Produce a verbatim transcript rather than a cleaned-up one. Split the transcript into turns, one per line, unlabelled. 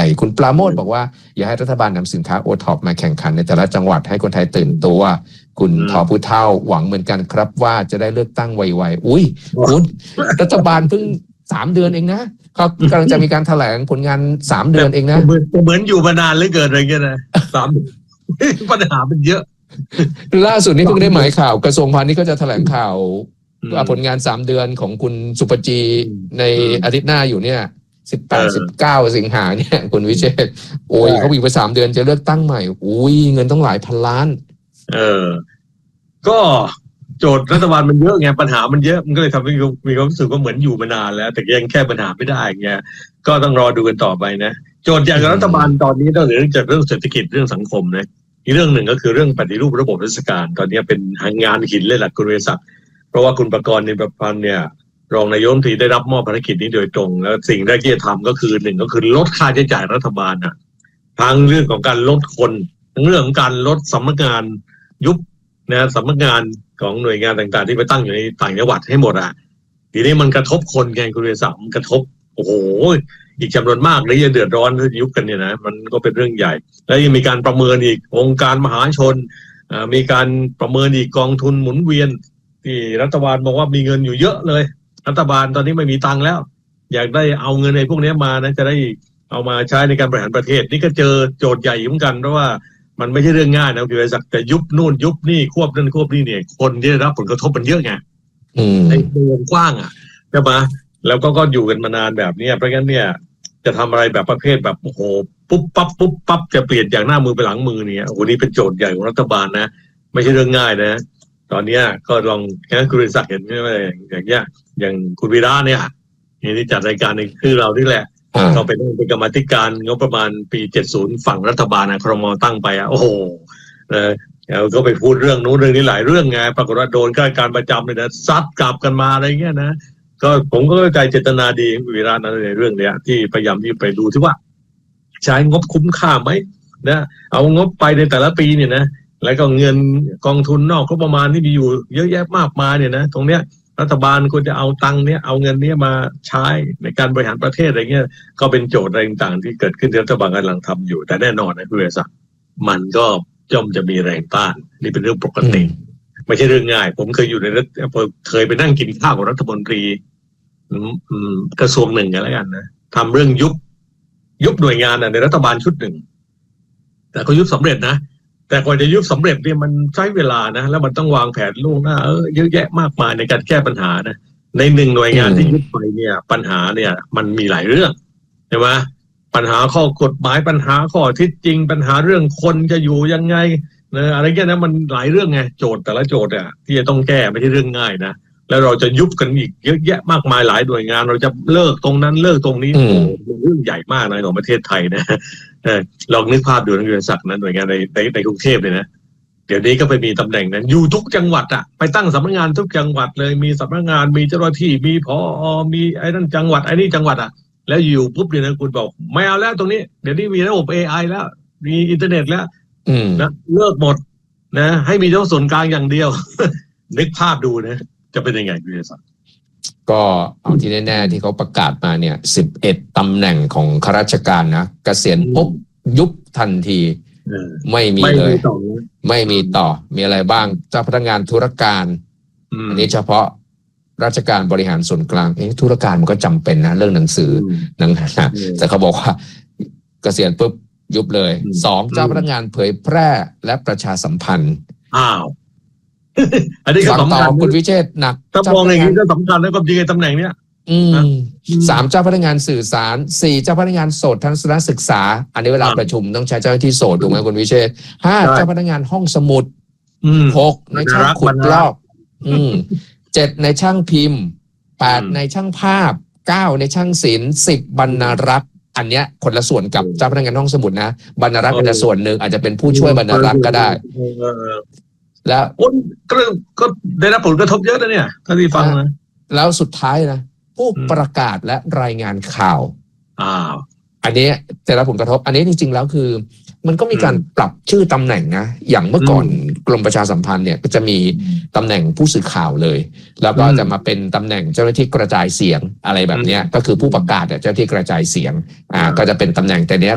คุณปราโมชบอกว่าอยากให้รัฐบาลนำสินค้าโอท็อปมาแข่งขันในแต่ละจังหวัดให้คนไทยตื่นตัวคุณทอผู้เท่าหวังเหมือนกันครับว่าจะได้เลือกตั้งไวๆอุ้ยคุณรัฐบาลเพิ่งสามเดือนเองนะเขากำลังจะมีการแถลงผลงานสามเดือนเองนะ
เหมือนอยู่มานานเหลือเกินอะไรเงี้ยนะสามปัญหามันเยอะ
ล่าสุดนี้เพิ่งได้หมายข่าวกระทรวงพาณิชย์ก็จะแถลงข่าวผลงานสามเดือนของคุณสุปจีในอาทิตย์หน้าอยู่เนี่ยสิบแปด สิบเก้าสิงหาเนี่ยคุณวิเชษฐ์โอ้ยเขาอีกไปสามเดือนจะเลือกตั้งใหม่อุ้ยเงินต้องหลายพันล้าน
เออก็โจทย์รัฐบาลมันเยอะไงปัญหามันเยอะมันก็เลยทำให้มีความรู้สึกว่าเหมือนอยู่มานานแล้วแต่ยังแก้ปัญหาไม่ได้ไงก็ต้องรอดูกันต่อไปนะโจทย์อย่างรัฐบาลตอนนี้นอกเหนือจากเรื่องเศรษฐกิจเรื่องสังคมนะอีกเรื่องหนึ่งก็คือเรื่องปฏิรูประบบราชการตอนนี้เป็นงานหินเลยแหละคุณเวศักดิ์เพราะว่าคุณประกรณ์ในประพันธ์เนี่ยรองนายกรัฐมนตรีได้รับมอบภารกิจนี้โดยตรงแล้วสิ่งแรกที่จะทำก็คือหนึ่งก็คือลดค่าใช้จ่ายรัฐบาลอ่ะทั้งเรื่องของการลดคนทั้งเรื่องของการลดสำนักงานยุบนะสำนักงานของหน่วยงานต่างๆที่ไปตั้งอยู่ในต่างจังหวัดให้หมดอ่ะทีนี้มันกระทบคนไงคุณเวศักดิ์มันกระทบโอ้โหอีกจำนวนมากเลยจะเดือดร้อนถ้ายุบกันเนี่ยนะมันก็เป็นเรื่องใหญ่แล้วยังมีการประเมินอีกองค์การมหาชนมีการประเมินอีกกองทุนหมุนเวียนที่รัฐบาลบอกว่ามีเงินอยู่เยอะเลยรัฐบาลตอนนี้ไม่มีตังค์แล้วอยากได้เอาเงินในพวกนี้มานะจะได้เอามาใช้ในการบริหารประเทศนี่ก็เจอโจทย์ใหญ่เหมือนกันเพราะว่ามันไม่ใช่เรื่องง่ายนะพี่วิศักดิ์แต่ยุบนู่นยุบนี่ควบนั่นควบนี่เนี่ยคนที่ได้รับผลกระทบมันเยอะไงในวงกว้างอ่ะใช่ไหมแล้วก็ก็อยู่กันมานานแบบนี้เพราะงั้นเนี่ยจะทำอะไรแบบประเภทแบบโอ้โหปุ๊บปั๊บปุ๊บปั๊บจะเปลี่ยนจากหน้ามือไปหลังมือเนี่ยโอ้โหนี่เป็นโจทย์ใหญ่ของรัฐบาลนะไม่ใช่เรื่องง่ายนะตอนนี้ก็ลองแค่คุณวิศักดิ์เห็นไหมอย่างเงี้ยอย่างคุณวีระเนี่ยนี่จัดรายการในคือเรานี่แหละเขาเป็นเป็นกรรมธิการงบประมาณปีเจ็ดสิบฝั่งรัฐบาลนะครม.ตั้งไปอ่ะโอ้โหนะแล้วก็ไปพูดเรื่องนู้นเรื่องนี้หลายเรื่องไงปรากฏว่าโดนข้าราชการประจำเลยนะซัดกลับกันมาอะไรเงี้ยนะก็ผมก็เข้าใจเจตนาดีของวีระนั้นในเรื่องเนี้ยที่พยายามที่ไปดูที่ว่าใช้งบคุ้มค่าไหมนะเอางบไปในแต่ละปีเนี่ยนะแล้วก็เงินกองทุนนอกก็ประมาณที่มีอยู่เยอะแยะมากมายเนี่ยนะตรงเนี้ยรัฐบาลควรจะเอาตังค์เนี้ยเอาเงินเนี้ยมาใช้ในการบริหารประเทศอะไรเงี้ยก็เป็นโจทย์อะไรต่างๆที่เกิดขึ้นที่รัฐบาลกำลังทำอยู่แต่แน่นอนนะคุณเวศักดิ์มันก็ย่อมจะมีแรงต้านนี่เป็นเรื่องปกติไม่ใช่เรื่องง่ายผมเคยอยู่ในรัฐเคยไปนั่งกินข้าวกับรัฐมนตรีกระทรวงหนึ่งกันแล้วกันนะทำเรื่องยุบยุบหน่วยงานในรัฐบาลชุดหนึ่งแต่เขายุบสำเร็จนะแต่กว่าจะยุบสำเร็จเนี่ยมันใช้เวลานะแล้วมันต้องวางแผนล่วงหน้าเออเยอะแยะมากมายในการแก้ปัญหานะในหนึ่งหน่วยงานที่ยุบไปเนี่ยปัญหาเนี่ยมันมีหลายเรื่องใช่ไหมปัญหาข้อกฎหมายปัญหาข้อเท็จจริงปัญหาเรื่องคนจะอยู่ยังไงนะอะไรเงี้ยนะมันหลายเรื่องไงโจทย์แต่ละโจทย์อ่ะที่จะต้องแก้ไม่ใช่เรื่องง่ายนะแล้วเราจะยุบกันอีกเยอะแยะมากมายหลายหน่วยงานเราจะเลิกตรงนั้นเลิกตรงนี้โอ้เรื่องใหญ่มากในของประเทศไทยนะลองนึกภาพดูนักเรียนศักดิ์นะหน่วยงานในในในกรุงเทพเลยนะเดี๋ยวนี้ก็ไปมีตำแหน่งนั้นอยู่ทุกจังหวัดอ่ะไปตั้งสำนักงานทุกจังหวัดเลยมีสำนักงานมีเจ้าหน้าที่มีผอ.มีไอ้นั่นจังหวัดไอ้นี่จังหวัดอ่ะแล้วอยู่ปุ๊บเนี่ยนะคุณบอกไม่เอาแล้วตรงนี้เดี๋ยวนี้มีระบบ เอ ไอ แล้วมีอินเทอร์เน็ตแล้วนะเลิกหมดนะให้มีเจ้าส่วนกลางอย่างเดียว นึกภาพดูนะจะเป็นยังไงคุณศักดิ์
ก็เอาที่แน่ๆที่เขาประกาศมาเนี่ยสิบเอ็ดตำแหน่งของข้าราชการนะเกษียณปุ๊บยุบทันทีไม่มีเลยไม่มีต่อมีอะไรบ้างเจ้าพนักงานธุรการอันนี้เฉพาะราชการบริหารส่วนกลางเอ๊ะธุรการมันก็จำเป็นนะเรื่องหนังสือหนังสือแต่เขาบอกว่าเกษียณปุ๊บยุบเลยสองเจ้าพนักงานเผยแพร่และประชาสัมพันธ์
อ้าวอันนี้ก็สำคัญ
คุณวิเชษฐ์หนัก
ถ้ามองอย่างนี้ก็สำคัญแล้วก็จริงๆตำแหน่งเนี้ย
สามเจ้าพนักงานสื่อสารสี่เจ้าพนักงานโสตทัศนศึกษาอันนี้เวลาประชุมต้องใช้เจ้าหน้าที่โสตถูกไหมคุณวิเชษฐ์ห้าเจ้าพนักงานห้องสมุดหกในช่างขุดลอกเจ็ดในช่างพิมพ์แปดในช่างภาพเก้าในช่างศิลป์สิบบรรณารักษ์อันเนี้ยคนละส่วนกับเจ้าพนักงานห้องสมุดนะบรรณารักษ์เป็นส่วนหนึ่งอาจจะเป็นผู้ช่วยบรรณารักษ์ก็ได้แล้ว
ก็ก็ได้รับผลกระทบเยอะนะเนี่ยถ้าที่ฟังนะ
แล้วสุดท้ายนะผู้ประกาศและรายงานข่าว
อ้าว
อันนี้ได้รับผลกระทบอันนี้จริงๆแล้วคือมันก็มีการปรับชื่อตำแหน่งนะอย่างเมื่อก่อนกรมประชาสัมพันธ์เนี่ยก็จะมีตำแหน่งผู้สื่อข่าวเลยแล้วก็จะมาเป็นตำแหน่งเจ้าหน้าที่กระจายเสียงอะไรแบบนี้ก็คือผู้ประกาศเจ้าหน้าที่กระจายเสียงอ่าก็จะเป็นตำแหน่งแต่เนี้ย